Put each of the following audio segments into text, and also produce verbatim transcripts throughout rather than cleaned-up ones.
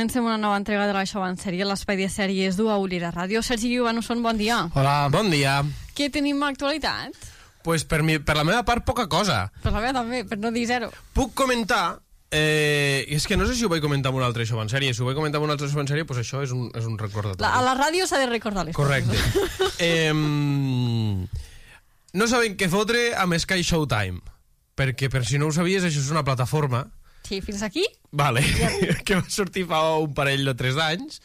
comencem una nova entrega de la Això va en sèrie, l'espai de sèries d'U A Ulira Ràdio. Sergi Guibanusson, bon dia. Hola, bon dia. Què tenim a actualitat? Pues per, mi, per la meva part, poca cosa. Per la meva també, per no dir zero. Puc comentar... Eh, és que no sé si ho vaig comentar en un altre Això va en sèrie. Si ho vaig comentar en un altre Això va en sèrie, pues això és un, és un recordatori. La, a la ràdio s'ha de recordar les Correcte. coses. eh, no saben què fotre amb Sky Showtime. Perquè, per si no ho sabies, això és una plataforma... Sí, fins aquí? Vale, que va sortir fa un parell o tres d'anys.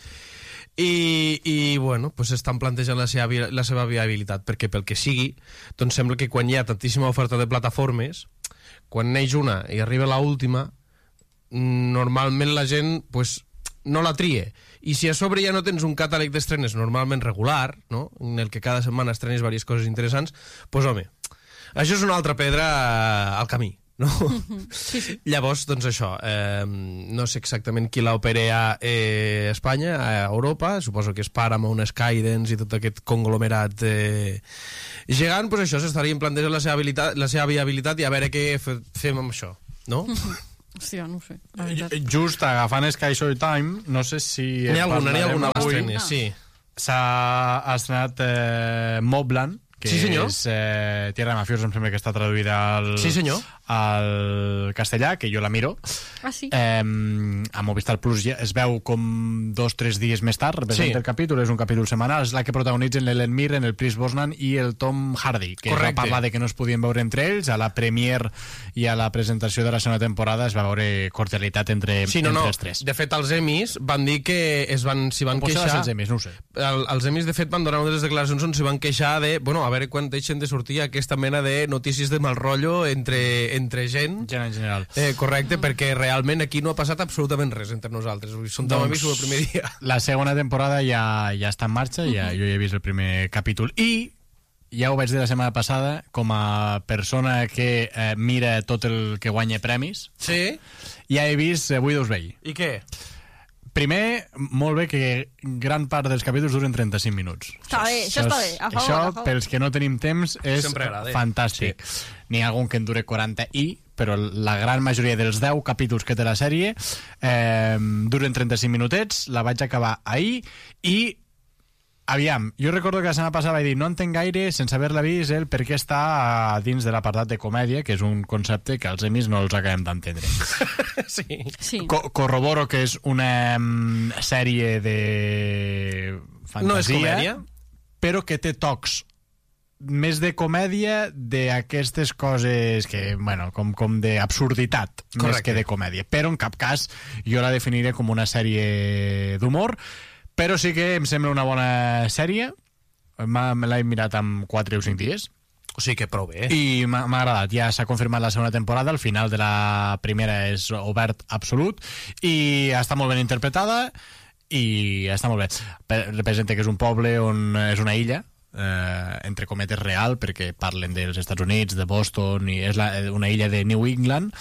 I, i bueno, pues estan plantejant la seva, la seva viabilitat, perquè pel que sigui, doncs sembla que quan hi ha tantíssima oferta de plataformes, quan neix una i arriba la última, normalment la gent pues, no la trie. I si a sobre ja no tens un catàleg d'estrenes normalment regular, no? En el que cada setmana estrenes diverses coses interessants, doncs pues, home, això és una altra pedra al camí. No? Sí, sí. Llavors, doncs això, eh, no sé exactament qui l'opera a eh, Espanya, a Europa, suposo que és Paramount, Skydance i tot aquest conglomerat eh, gegant, doncs això s'estarien plantejant la seva, habilitat, la seva viabilitat i a veure què fem amb això, no? Hòstia, no ho sé, la veritat. Just agafant Sky Showtime, no sé si... N'hi ha alguna, n'hi ha alguna avui, estrenes, sí. S'ha estrenat eh, Mobland, que sí, senyor. és eh, Tierra de Mafiosos, em sembla que està traduïda al, sí, senyor. al castellà, que jo la miro. Ah, sí? Eh, a Movistar Plus ja es veu com dos o tres dies més tard, representa sí. el capítol, és un capítol setmanal, és la que protagonitzen l'Ellen Mirren, el Pierce Brosnan i el Tom Hardy, que Correcte. va parlar de que no es podien veure entre ells, a la premiere i a la presentació de la segona temporada es va veure cordialitat entre, sí, no, entre no. els tres. De fet, els Emmys van dir que es van, s'hi van queixar... Els Emmys, no ho sé. El, els Emmys, de fet, van donar unes declaracions on s'hi van queixar de, bueno, a veure quan deixen de sortir aquesta mena de notícies de mal rotllo entre, entre gent. Gent en general. Eh, correcte, perquè realment aquí no ha passat absolutament res entre nosaltres. Som tan amics el primer dia. La segona temporada ja, ja està en marxa, ja, jo ja he vist el primer capítol. I ja ho vaig dir la setmana passada, com a persona que eh, mira tot el que guanya premis, sí? Ja he vist eh, Widow's Bay. I què? Primer, molt bé que gran part dels capítols duren trenta-cinc minuts. Està bé, això està bé. A favor, això, a favor. pels que no tenim temps, és agrada, fantàstic. Sí. N'hi ha algun que en dure quaranta i, però la gran majoria dels deu capítols que té la sèrie eh, duren trenta-cinc minutets, la vaig acabar ahir, i aviam, jo recordo que la setmana passada vaig dir no entenc gaire, sense haver-la vist, el per què està dins de l'apartat de comèdia, que és un concepte que als Emmys no els acabem d'entendre. Sí. Sí. Co corroboro que és una um, sèrie de fantasia, no és comèdia, però que té tocs més de comèdia, d'aquestes coses que, bueno, com, com d'absurditat, més que de comèdia. Però en cap cas jo la definiré com una sèrie d'humor, però sí que em sembla una bona sèrie. Me l'he mirat en quatre o cinc dies. O sigui que prou bé. I m'ha agradat. Ja s'ha confirmat la segona temporada. El final de la primera és obert absolut. I està molt ben interpretada. I està molt bé. Representa que és un poble on és una illa, eh, entre cometes real, perquè parlen dels Estats Units, de Boston, i és la, una illa de New England,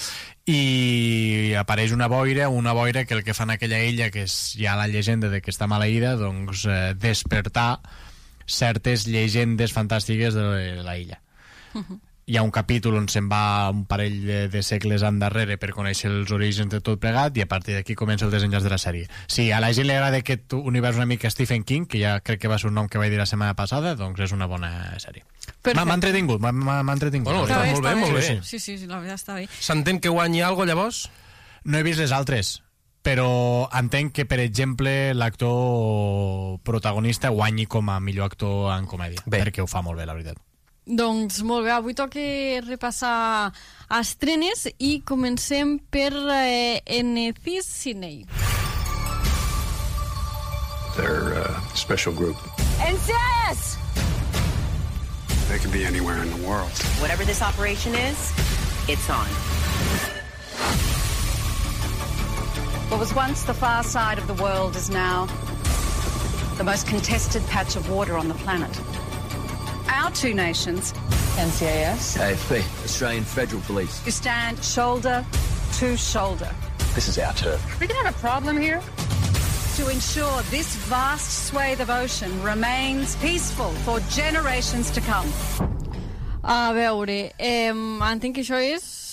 i apareix una boira, una boira que el que fa en aquella illa, que és ja la llegenda de que està maleïda, doncs eh, despertar certes llegendes fantàstiques de la illa. Uh-huh. Hi ha un capítol on se'n va un parell de, de segles endarrere per conèixer els orígens de tot plegat, i a partir d'aquí comença el desenllaç de la sèrie. Si a la gent li agrada aquest univers una mica Stephen King, que ja crec que va ser un nom que vaig dir la setmana passada, doncs és una bona sèrie. M'ha entretingut, m'ha entretingut. Bueno, està, està molt bé, bé, molt bé. Sí, sí, sí, la veritat està bé. S'entén que guanyi alguna cosa, llavors? No he vist les altres, però entenc que, per exemple, l'actor protagonista guanyi com a millor actor en comèdia, bé. Perquè ho fa molt bé, la veritat. Doncs molt bé, avui toca repassar estrenes i comencem per eh, N C Cine. They're a special group. N C I S! They could be anywhere in the world. Whatever this operation is, it's on. What was once the far side of the world is now the most contested patch of water on the planet. Our two nations, N C I S, A F P, Australian Federal Police, who stand shoulder to shoulder. This is our turf. We can have a problem here. To ensure this vast swathe of ocean remains peaceful for generations to come. A veure, eh, entenc que això és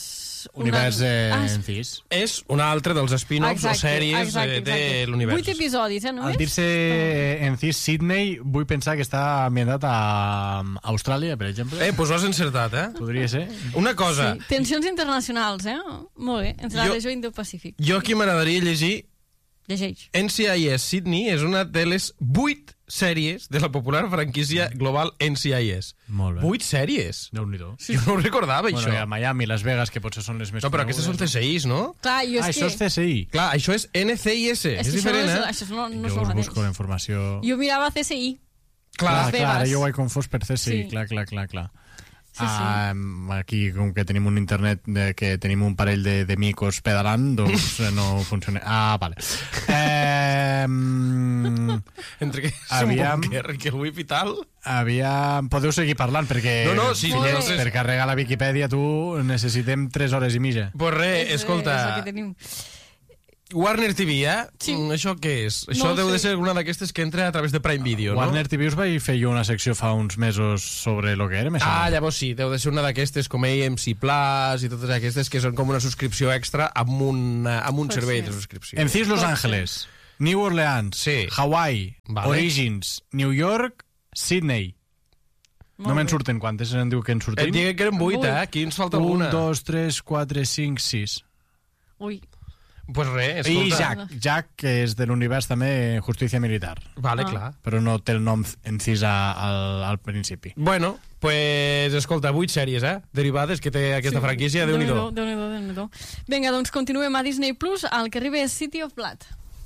Univers una... eh, Ah, en cis. És un altre dels spin-offs o Exacte, sèries exacte, eh, de exacte. l'univers. Vuit episodis, eh, només? Al dir-se en cis Sydney, vull pensar que està ambientat a Austràlia, per exemple. Eh, doncs ho has encertat, eh? Podria ser. Una cosa, Sí, tensions internacionals, eh? Molt bé, entre la Jo- regió Indo-Pacífic. jo aquí m'agradaria llegir Llegeix. N C I S Sydney és una de les vuit sèries de la popular franquícia global N C I S. Molt bé. Vuit sèries? Déu-n'hi-do. Jo no ho recordava, Bueno, això. hi ha Miami, Las Vegas, que potser són les més No, però aquestes són conegudes. C S Is, no? Clar, jo és Ah, que... això és C S I. Clar, això és N C I S. És És que això diferent, no és, eh? això no, no és Jo el us mateix. busco la informació... Jo mirava C S I. Clar, Las clar, Vegas. ara jo ho he confós per C S I, Sí. clar, clar, clar, clar. Sí, sí. Ah, aquí, com que tenim un internet de, que tenim un parell de, de micos pedalant, doncs eh, no funciona. Ah, vale. Eh, mm, Entre que és un Aviam. búnquer i que el whip i tal... aviam... Podeu seguir parlant, perquè... No, no, sí, Molt bé. nosaltres- Per carregar la Viquipèdia, tu, necessitem tres hores i mitja. Pues res, És, escolta, És el que tenim. Warner T V, eh? Sí. Mm, això què és? No Això ho deu de sé. ser una d'aquestes que entra a través de Prime Video, no? Warner T V us vaig fer jo una secció fa uns mesos sobre lo que era, me Ah, sembla. llavors sí, deu de ser una d'aquestes com A M C Plus i totes aquestes que són com una subscripció extra amb un, eh, amb un Pot servei ser. de subscripció. En Cis Los Ángeles, New Orleans, Sí. Hawaii, Vale. Origins, New York, Sydney. Molt No me'n bé. surten quantes, em diu que en Et surtin. digui que eren vuit, Vuit. eh? Aquí ens falta Un, alguna. dos, tres, quatre, cinc, sis. Ui, Pues res, I escolta. Jack, Jack, que és de l'univers també Justícia Militar, Vale, Ah. clar. però no té el nom en cis a- al, al principi. Bueno, pues escolta, vuit sèries, eh? Derivades que té aquesta franquícia, Déu-n'hi-do. Déu-n'hi-do, Déu-n'hi-do, Déu-n'hi-do. Vinga, doncs continuem a Disney Plus. El que arriba és City of Blood.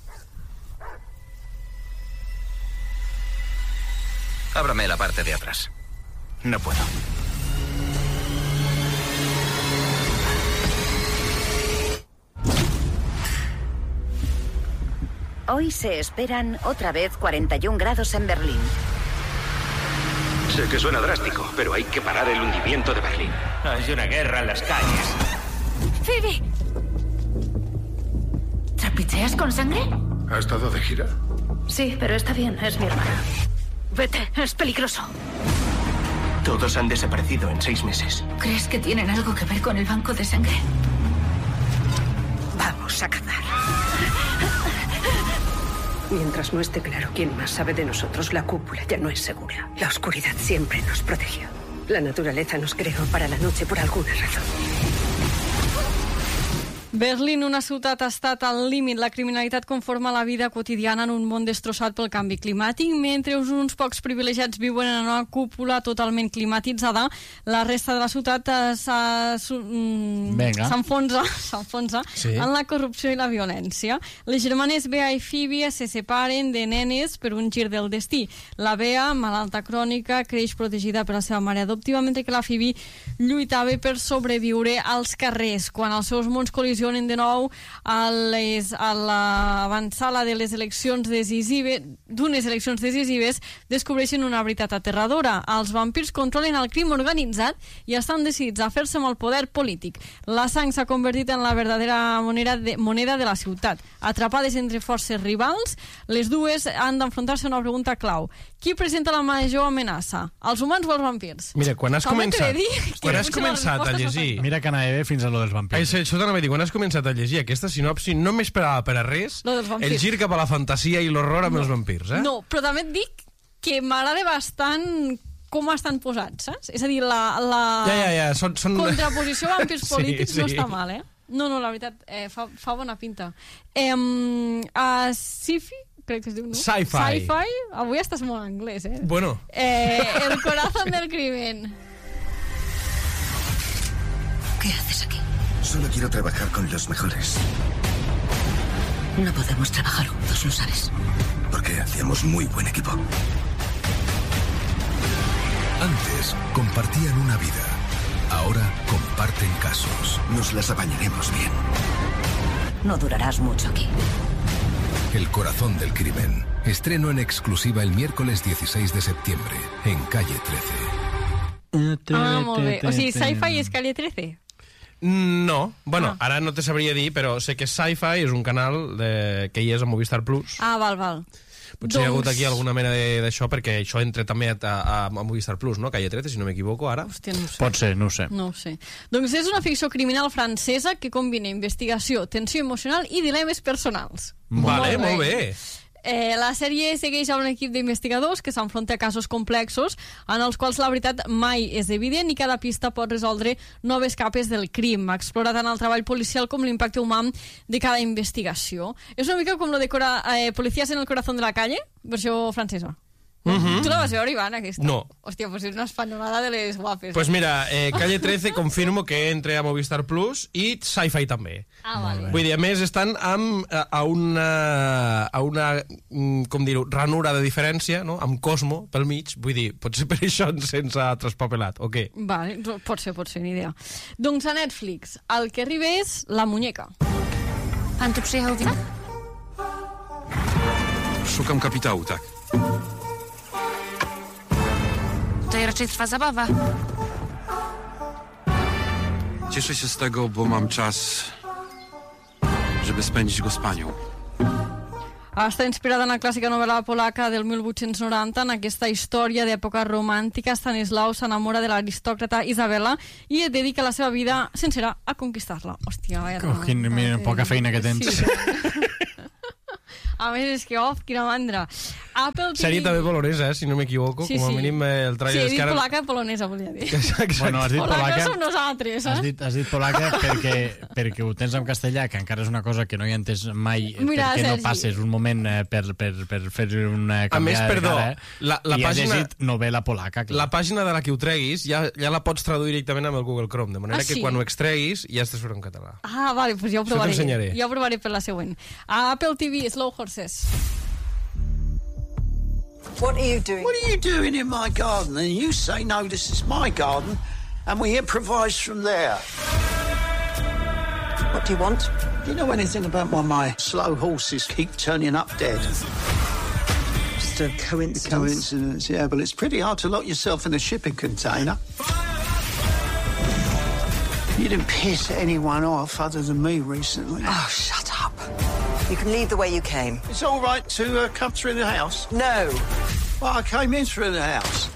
Ábrame la parte de atrás. No puedo. Hoy se esperan otra vez cuarenta y un grados en Berlín. Sé que suena drástico, pero hay que parar el hundimiento de Berlín. Hay una guerra en las calles. ¡Phoebe! ¿Trapicheas con sangre? ¿Ha estado de gira? Sí, pero está bien, es mi hermana. Vete, es peligroso. Todos han desaparecido en seis meses. ¿Crees que tienen algo que ver con el banco de sangre? Vamos a cazar. Mientras no esté claro quién más sabe de nosotros, la cúpula ya no es segura. La oscuridad siempre nos protegió. La naturaleza nos creó para la noche por alguna razón. Berlín, una ciutat, ha estat al límit. La criminalitat conforma la vida quotidiana en un món destrossat pel canvi climàtic. Mentre uns pocs privilegiats viuen en una cúpula totalment climatitzada, la resta de la ciutat eh, s'ha- su- mm, Vinga. s'enfonsa s'enfonsa Sí. en la corrupció i la violència. Les germanes Bea i Phoebe se separen de nenes per un gir del destí. La Bea, malalta crònica, creix protegida per la seva mare adoptiva, mentre que la Phoebe lluitava per sobreviure als carrers. Quan els seus mons col·lisionen de nou a, les, a l'avançada de les eleccions decisives, d'unes eleccions decisives, descobreixen una veritat aterradora. Els vampirs controlen el crim organitzat i estan decidits a fer-se amb el poder polític. La sang s'ha convertit en la verdadera moneda de, moneda de la ciutat. Atrapades entre forces rivals, les dues han d'enfrontar-se a una pregunta clau. Qui presenta la major amenaça? Els humans o els vampirs? Mira, quan has També t'he començat, de dir que quan has potser la començat a resposta és llegir... bastant- Mira que anava bé fins a lo dels Ai, vampirs. sí, això t'anava a dir, quan has començat a llegir aquesta sinopsi no m'esperava per a res Lo dels vampirs. el gir cap a la fantasia i l'horror amb els vampirs, eh? No, però també et dic que m'agrada bastant com estan posats, saps? És a dir, la, la Ja, ja, ja, són... són... contraposició a vampirs Sí, polítics no sí. està mal, eh? No, no, la veritat, eh, fa, fa bona pinta. Eh, a Sci-fi, crec que es diu, no? Sci-fi. Sci-fi. Avui estàs molt anglès, eh? Bueno, eh el corazón del crimen. ¿Qué haces aquí? Solo quiero trabajar con los mejores. No podemos trabajar juntos, lo sabes. Porque hacíamos muy buen equipo. Antes compartían una vida. Ahora comparten casos. Nos las apañaremos bien. No durarás mucho aquí. El corazón del crimen. Estreno en exclusiva el miércoles dieciséis de septiembre en Calle trece. Ah, molt bé. O sigui, Sci-fi és Calle trece? no. Bueno, Ah. ara no te sabria dir, però sé que Sci-Fi és un canal de... que hi és a Movistar Plus. Ah, val, val. Potser doncs... hi ha hagut aquí alguna mena d'això, perquè això entra també a, a, a Movistar Plus, no? Calle trece, si no m'equivoco, ara. Hòstia, no ho sé. Pot ser, no ho sé. No ho sé. Doncs és una ficció criminal francesa que combina investigació, tensió emocional i dilemes personals. Vale, molt bé. Molt bé. Eh, la sèrie segueix a un equip d'investigadors que s'enfronta a casos complexos en els quals la veritat mai és evident i cada pista pot resoldre noves capes del crim. Explora tant el treball policial com l'impacte humà de cada investigació. És una mica com lo de cora, eh, Policías en el corazón de la calle, versió francesa. Mm-hmm. Tu la vas veure, Ivan, aquesta? No. Hòstia, pues és una espanyolada de les guapes. Pues mira, eh, Calle trece confirmo que entre a Movistar Plus i Sci-Fi també. Ah, vale. Vull dir, a més, estan amb, a una, a una com dir-ho, ranura de diferència, no? Amb Cosmo pel mig. Vull dir, potser per això se'ns ha traspapelat, o què? Vale, pot ser, pot ser, ni idea. Doncs a Netflix, el que arriba és La muñeca. Pan tu przyjechał wina? Szukam kapitału, tak. Tutaj raczej trwa zabawa. Cieszę się z tego, bo mam czas, żeby spędzić go z panią. Està inspirada en la clàssica novel·la polaca del mil vuit-cents noranta. En aquesta història d'època romàntica, Stanislau s'enamora de l'aristòcrata Isabella i et dedica la seva vida sencera a conquistar-la. Hòstia, vaya... Oh, quin, mira, poca feina que tens. Sí. A més, és que, oh, quina mandra. Apple T V... Sèrie també polonesa, eh, si no m'equivoco. Sí, com a sí. mínim eh, el trailer... Sí, he dit ara... polaca, polonesa, volia dir. Exacte. Bueno, has dit polaca, polaca som nosaltres, eh? Has dit, has dit polaca perquè, perquè ho tens en castellà, que encara és una cosa que no hi he entès mai. Mira, perquè no Sergi, passes un moment eh, per, per, per fer una canviada a més, perdó, de cara, eh? la, la i pàgina, has llegit novel·la polaca. Clar. La pàgina de la que ho treguis ja, ja la pots traduir directament amb el Google Chrome, de manera Ah, que sí? quan ho extreguis ja estàs fent en català. Ah, vale, doncs ja ho Això provaré. t'ensenyaré. Ja ho provaré per la següent. A Apple T V, Slow Horses. What are you doing? What are you doing in my garden? And you say, no, this is my garden, and we improvise from there. What do you want? Do you know anything about why my slow horses keep turning up dead? Just a coincidence. Coincidence, yeah, but it's pretty hard to lock yourself in a shipping container. You didn't piss anyone off other than me recently. Oh, shut up. You can leave the way you came. It's all right to uh, come through the house? No. Well, I came in through the house.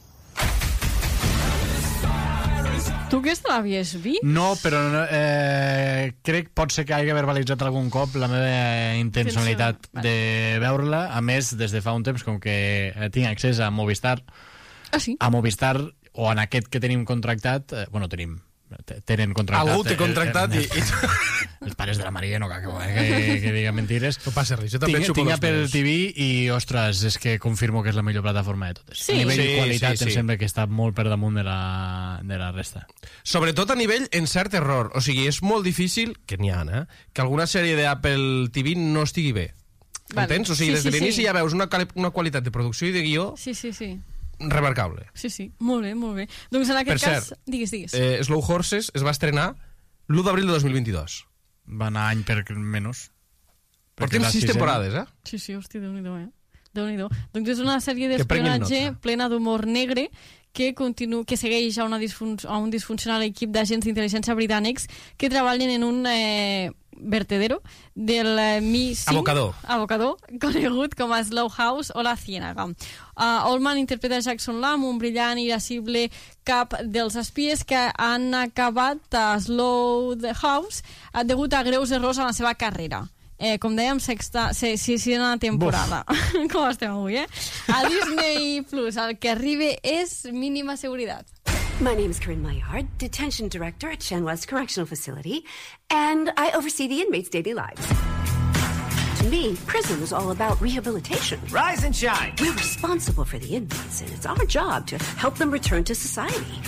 Tu aquesta l'havies vist? No, però eh, crec pot ser que hagi verbalitzat algun cop la meva intencionalitat vale. de veure-la. A més, des de fa un temps, com que tinc accés a Movistar, ah, sí? a Movistar, o en aquest que tenim contractat, eh, bueno, tenim, tenen contractat... Algú té contractat el, el, i... i... Els pares de la Maria no cal que, que, que diga mentires. No passa res, jo també tinc, xupo tinc els Apple meus. T V i, ostres, és que confirmo que és la millor plataforma de totes. Sí. A nivell Sí, de qualitat sí, sí. em sembla que està molt per damunt de la, de la resta. Sobretot a nivell en cert error. O sigui, és molt difícil, que n'hi ha, eh? que alguna sèrie d'Apple T V no estigui bé. Vale. Entens? O sigui, Sí, des de sí, l'inici sí. ja veus una, quali- una qualitat de producció i de guió Sí, sí, sí. remarcable. Sí, sí. Molt bé, molt bé. Doncs en aquest Per cas... cert, Digues, digues. Eh, Slow Horses es va estrenar l'u d'abril de dos mil vint-i-dos. Va anar any per menys. Portem la sis sisena- temporades, eh? Sí, sí, hosti, Déu-n'hi-do, eh? Déu-n'hi-do. Doncs és una sèrie Que prenguin d'espionatge nota. plena d'humor negre que, continu que segueix a, una disfun a un disfuncional equip d'agents d'intel·ligència britànics que treballen en un eh, vertedero del eh, Mi cinc... Abocador. Abocador, conegut com a Slow House o La Ciénaga. Uh, Oldman interpreta Jackson Lamb, un brillant i irascible cap dels espies que han acabat a Slow House uh, degut a greus errors en la seva carrera. Eh, com dèiem, sexta, se, sisena temporada. Com estem avui, eh? A Disney Plus, el que arriba és Mínima Seguretat. My name is Corinne Maillard, Detention Director at Shen West Correctional Facility, and I oversee the inmates' daily lives. To me, prison is all about rehabilitation. Rise and shine! We're responsible for the inmates, and it's our job to help them return to society.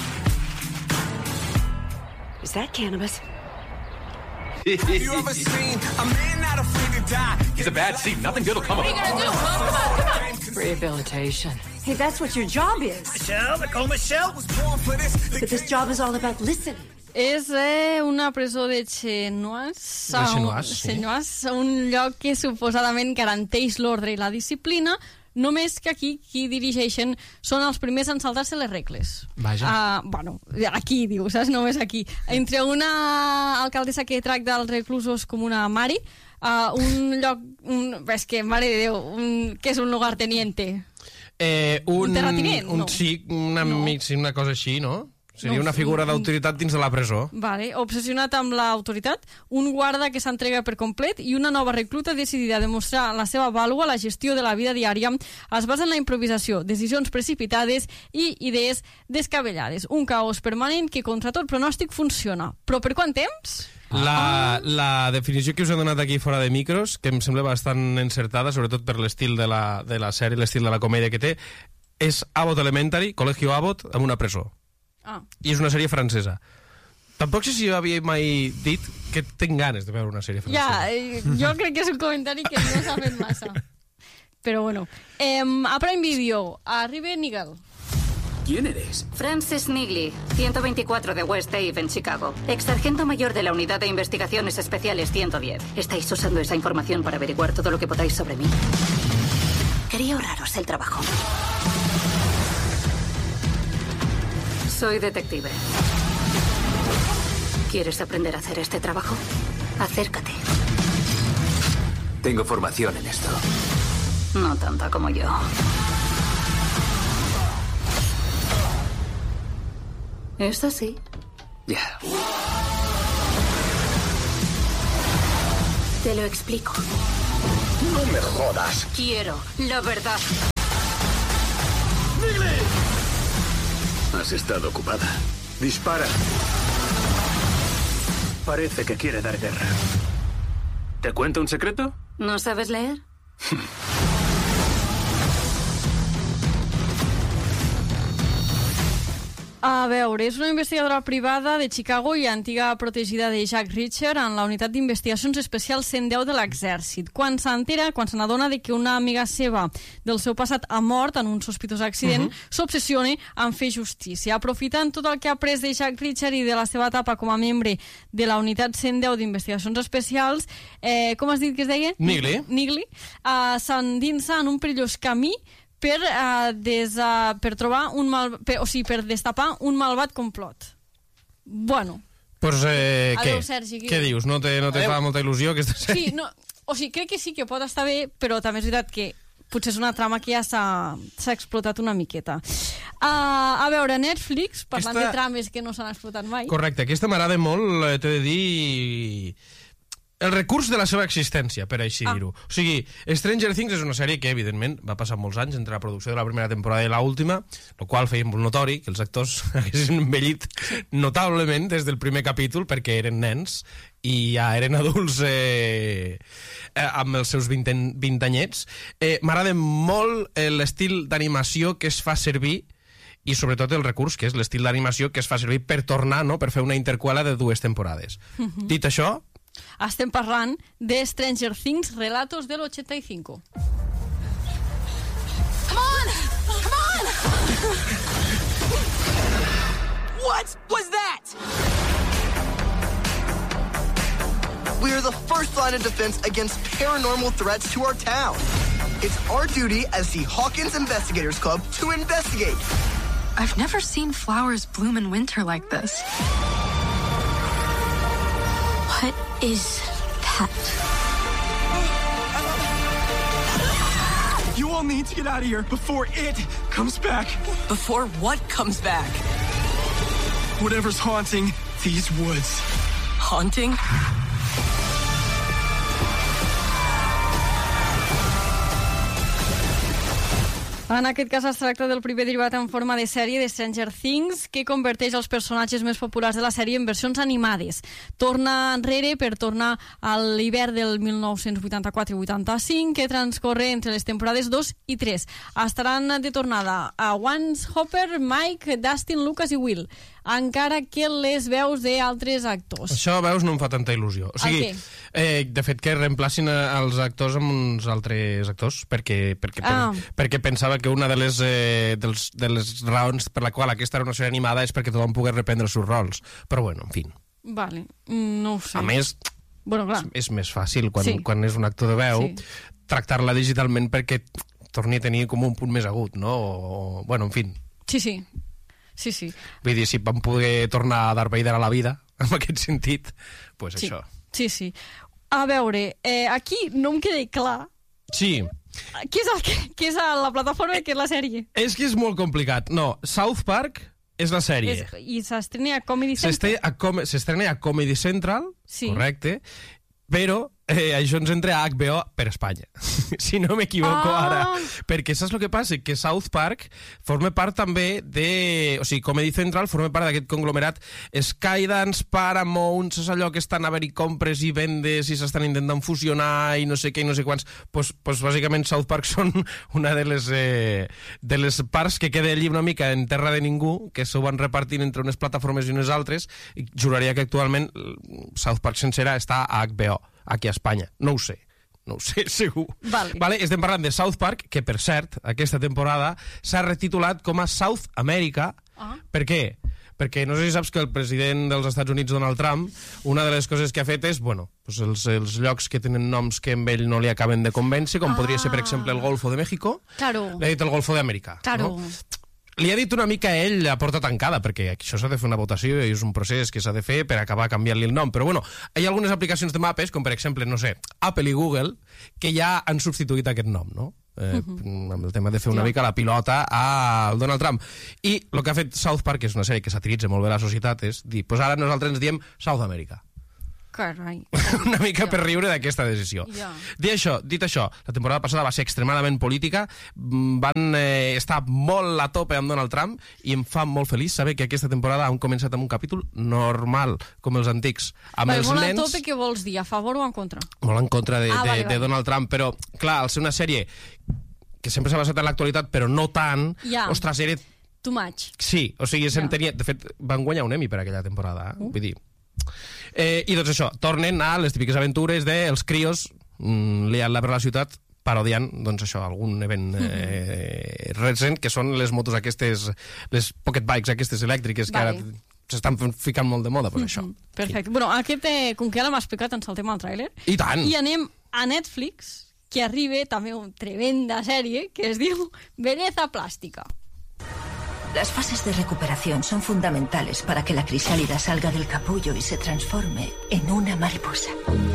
Is that cannabis? Have you ever seen a man not afraid to die? He's a bad seed. Nothing good will come of it. What are you gonna do? Come on, come on, come on. Rehabilitation. Hey, that's what your job is. Michelle, they call Michelle. Was born for this. But this job is all about listening. És eh, una presó de Chenois, De Chenois, sí. Chenois, un lloc que suposadament garanteix l'ordre i la disciplina, només que aquí qui dirigeixen són els primers en saltar-se les regles. Vaja. Uh, bueno, aquí, diu, saps? Només aquí. Entre una alcaldessa que tracta els reclusos com una mare, Uh, un lloc... Un, és que, mare de Déu, un, què és un lugarteniente? Eh, un, un terratinent? Un, no. Sí, una, no. sí, una cosa així, no? Seria no, una figura d'autoritat dins de la presó. Vale, obsessionat amb l'autoritat, un guarda que s'entrega per complet i una nova recluta decidida a demostrar la seva vàlua a la gestió de la vida diària es basa en la improvisació, decisions precipitades i idees descabellades. Un caos permanent que contra tot pronòstic funciona. Però per quant temps? La, la definició que us he donat aquí fora de micros, que em sembla bastant encertada, sobretot per l'estil de la, de la sèrie, l'estil de la comèdia que té, és Abbott Elementary, Col·legio Abbott, en una presó. Ah. I és una sèrie francesa. Tampoc sé si jo havia mai dit que tinc ganes de veure una sèrie francesa. Ja, jo crec que és un comentari que no s'ha fet massa. Però bueno. Eh, a Prime Video, arriba Nigel. ¿Quién eres? Frances Nigley, ciento veinticuatro de West Ave, en Chicago. Ex sargento mayor de la Unidad de Investigaciones Especiales ciento diez. Estáis usando esa información para averiguar todo lo que podáis sobre mí. Quería ahorraros el trabajo. Soy detective. ¿Quieres aprender a hacer este trabajo? Acércate. Tengo formación en esto. No tanta como yo. Eso sí. Ya. Te lo explico. No me jodas. Quiero la verdad. ¡Nigley! Has estado ocupada. Dispara. Parece que quiere dar guerra. ¿Te cuento un secreto? ¿No sabes leer? A veure, és una investigadora privada de Chicago i antiga protegida de Jack Reacher en la unitat d'investigacions especials cent deu de l'exèrcit. Quan s'entera, quan se n'adona de que una amiga seva del seu passat ha mort en un sospitós accident, uh -huh. s'obsessiona en fer justícia. Aprofitant tot el que ha après de Jack Reacher i de la seva etapa com a membre de la unitat cent deu d'investigacions especials, eh, com has dit que es deia? Nigley. Nigley, eh, s'endinsa en un perillós camí per, uh, des, uh, per trobar un mal, per, o sigui, per destapar un malvat complot. Bueno. Pues, eh, Adeu, què? Sergi, Què dius? No te, no te fa molta il·lusió aquesta sèrie? Sí, no, o sigui, crec que sí que pot estar bé, però també és veritat que potser és una trama que ja s'ha explotat una miqueta. Uh, a veure, Netflix, parlant Aquesta... de trames que no s'han explotat mai. Correcte, aquesta m'agrada molt, eh, t'he de dir... el recurs de la seva existència, per així ah. dir-ho. O sigui, Stranger Things és una sèrie que, evidentment, va passar molts anys entre la producció de la primera temporada i l'última, el qual feia molt notori que els actors haguessin envellit notablement des del primer capítol, perquè eren nens i ja eren adults eh, eh, amb els seus vint, vint anyets. Eh, M'agrada molt eh, l'estil d'animació que es fa servir i sobretot el recurs, que és l'estil d'animació que es fa servir per tornar, no?, per fer una interquela de dues temporades. Uh-huh. Dit això, estem parlant de Stranger Things, Relatos del ochenta y cinco. Come on! Come on! What was that? We are the first line of defense against paranormal threats to our town. It's our duty as the Hawkins Investigators Club to investigate. I've never seen flowers bloom in winter like this. What is that? You all need to get out of here before it comes back. Before what comes back? Whatever's haunting these woods. Haunting? En aquest cas es tracta del primer derivat en forma de sèrie de Stranger Things que converteix els personatges més populars de la sèrie en versions animades. Torna enrere per tornar a l'hivern del mil nou-cents vuitanta-quatre i vuitanta-cinc que transcorre entre les temporades dos i tres. Estaran de tornada a Vance Hopper, Mike, Dustin, Lucas i Will, encara que les veus d'altres actors. Això, veus, no em fa tanta il·lusió. O sigui, eh, de fet, que reemplacin els actors amb uns altres actors, perquè, perquè, ah. per, perquè pensava que una de les, eh, dels, de les raons per la qual aquesta era una sèrie animada és perquè tothom pogués reprendre els seus rols. Però bueno, en fi. Vale, no ho sé. A més, bueno, clar. és, és més fàcil quan, sí. quan és un actor de veu sí. tractar-la digitalment perquè torni a tenir com un punt més agut, no? O, bueno, en fi. Sí, sí. Sí, sí. Vull dir, si vam poder tornar a Darth Vader a la vida, en aquest sentit, doncs pues sí. això. Sí, sí. A veure, eh, aquí no em queda clar Sí. què és, el, què, què és la plataforma i què és la sèrie. És que és molt complicat. No, South Park és la sèrie. És, I s'estrena a Comedy Central. S'estrena a, Com s'estrena a Comedy Central, sí. Correcte, però eh, això ens entra a H B O per Espanya, si no m'equivoco ah. ara. Perquè saps el que passa? Que South Park forma part també de... O sigui, Comedy Central forma part d'aquest conglomerat Skydance, Paramount, saps allò que estan a haver-hi compres i vendes i s'estan intentant fusionar i no sé què i no sé quants. Pues, pues bàsicament South Park són una de les, eh, de les parts que queda allí una mica en terra de ningú, que s'ho van repartint entre unes plataformes i unes altres, i juraria que actualment South Park sencera està a H B O, aquí a Espanya. No ho sé. No ho sé, segur. Vale. Vale, estem parlant de South Park, que, per cert, aquesta temporada s'ha retitulat com a South America. Ah. Per què? Perquè no sé si saps que el president dels Estats Units, Donald Trump, una de les coses que ha fet és, bueno, pues els, els llocs que tenen noms que amb ell no li acaben de convèncer, com ah. podria ser, per exemple, el Golfo de México. Claro. Li ha dit el Golfo d'Amèrica. Claro. No? Li ha dit una mica a ell a porta tancada, perquè això s'ha de fer una votació i és un procés que s'ha de fer per acabar canviant-li el nom. Però bueno, hi ha algunes aplicacions de mapes, com per exemple, no sé, Apple i Google, que ja han substituït aquest nom, no? Eh, uh-huh. Amb el tema de fer una mica la pilota al Donald Trump. I el que ha fet South Park, que és una sèrie que satiritza molt bé la societat, és dir, pues ara nosaltres ens diem South America. Carai. Una mica yeah. per riure d'aquesta decisió. Yeah. Dit això, dit això, la temporada passada va ser extremadament política, van eh, estar molt a tope amb Donald Trump i em fa molt feliç saber que aquesta temporada han començat amb un capítol normal, com els antics. Amb vale, els molt nens... a tope, què vols dir? A favor o en contra? Molt en contra de, ah, de, vale, de vale. Donald Trump, però clar, al ser una sèrie que sempre s'ha basat en l'actualitat, però no tant, yeah. ostres, era... Too much. Sí, o sigui, se'n yeah. tenia... De fet, van guanyar un Emmy per aquella temporada, eh? uh. Vull dir... Eh, I doncs això, tornen a les típiques aventures dels crios mm, liant-la per la ciutat parodiant, doncs això, algun event eh, recent, que són les motos aquestes, les pocket bikes aquestes elèctriques que vale. Ara s'estan ficant molt de moda, pues això. Perfecte. Sí. Bueno, aquest, eh, com que ara m'ha explicat, ens saltem al tràiler. I tant! I anem a Netflix, que arriba també una tremenda sèrie que es diu Belleza Plástica. Las fases de recuperación son fundamentales para que la crisálida salga del capullo y se transforme en una mariposa.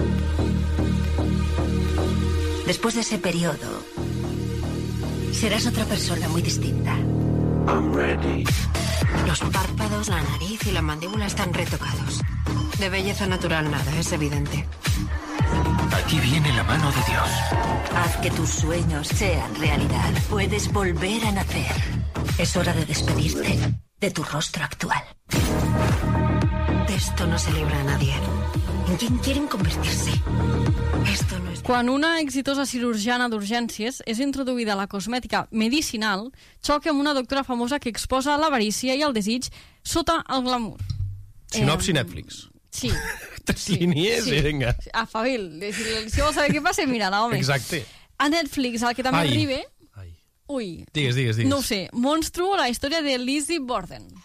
Después de ese periodo, serás otra persona muy distinta. I'm ready. Los párpados, la nariz y la mandíbula están retocados. De belleza natural nada, es evidente. Aquí viene la mano de Dios. Haz que tus sueños sean realidad. Puedes volver a nacer. Es hora de despedirte de tu rostro actual. De esto no se libra a nadie. ¿En quién quieren convertirse? Esto no es... Quan una exitosa cirurgiana d'urgències és introduïda a la cosmètica medicinal, xoca amb una doctora famosa que exposa l'avarícia i el desig sota el glamour. Sinopsi eh, Netflix. Sí. Tres sí, línies sí. I vinga. A Fabil, si, si vols saber què passa, mira-la, home. Exacte. A Netflix, el que també Ai. arriba... Ui. Digues, digues, digues. No ho sé. Monstru, la història de Lizzie Borden.